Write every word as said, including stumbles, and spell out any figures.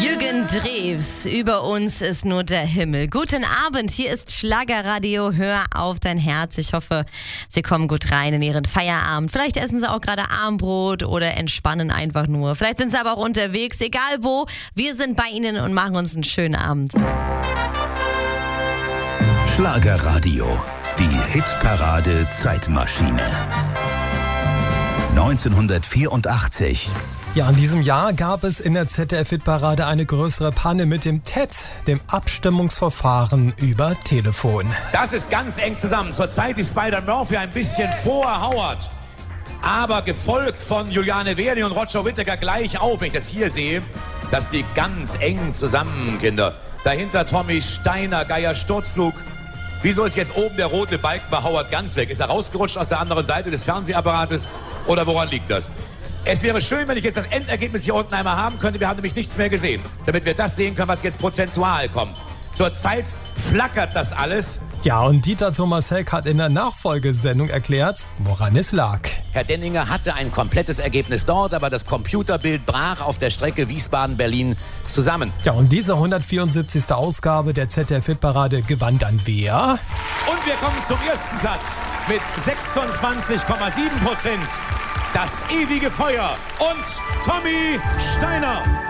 Jürgen Drews, über uns ist nur der Himmel. Guten Abend, hier ist Schlagerradio, hör auf dein Herz. Ich hoffe, Sie kommen gut rein in Ihren Feierabend. Vielleicht essen Sie auch gerade Armbrot oder entspannen einfach nur. Vielleicht sind Sie aber auch unterwegs, egal wo. Wir sind bei Ihnen und machen uns einen schönen Abend. Schlagerradio, die Hitparade Zeitmaschine. neunzehnhundertvierundachtzig. Ja, in diesem Jahr gab es in der Z D F-Hitparade eine größere Panne mit dem T E T, dem Abstimmungsverfahren über Telefon. Das ist ganz eng zusammen. Zurzeit ist Spider-Murphy ein bisschen vor Howard, aber gefolgt von Juliane Verdi und Roger Whittaker gleich auf. Wenn ich das hier sehe, das liegt ganz eng zusammen, Kinder. Dahinter Tommy Steiner, Geier Sturzflug. Wieso ist jetzt oben der rote Balken bei Howard ganz weg? Ist er rausgerutscht aus der anderen Seite des Fernsehapparates oder woran liegt das? Es wäre schön, wenn ich jetzt das Endergebnis hier unten einmal haben könnte. Wir haben nämlich nichts mehr gesehen, damit wir das sehen können, was jetzt prozentual kommt. Zurzeit flackert das alles. Ja, und Dieter Thomas Heck hat in der Nachfolgesendung erklärt, woran es lag. Herr Denninger hatte ein komplettes Ergebnis dort, aber das Computerbild brach auf der Strecke Wiesbaden-Berlin zusammen. Ja, und diese hundertvierundsiebzigste Ausgabe der Z D F-Hitparade gewann dann wer? Und wir kommen zum ersten Platz mit sechsundzwanzig Komma sieben Prozent. Das ewige Feuer und Tommy Steiner.